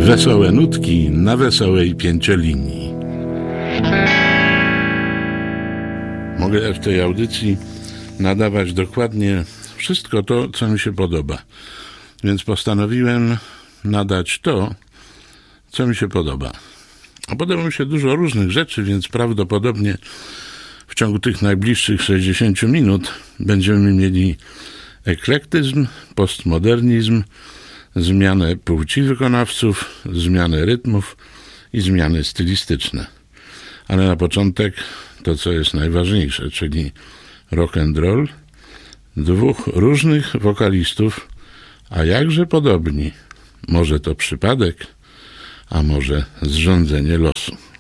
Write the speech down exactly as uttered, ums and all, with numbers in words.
Wesołe nutki na wesołej pięciolinii. Mogę w tej audycji nadawać dokładnie wszystko to, co mi się podoba. Więc postanowiłem nadać to, co mi się podoba. A podoba mi się dużo różnych rzeczy, więc prawdopodobnie w ciągu tych najbliższych sześćdziesięciu minut będziemy mieli eklektyzm, postmodernizm, zmianę płci wykonawców, zmianę rytmów i zmiany stylistyczne. Ale na początek to, co jest najważniejsze, czyli rock and roll, dwóch różnych wokalistów, a jakże podobni. Może to przypadek, a może zrządzenie losu.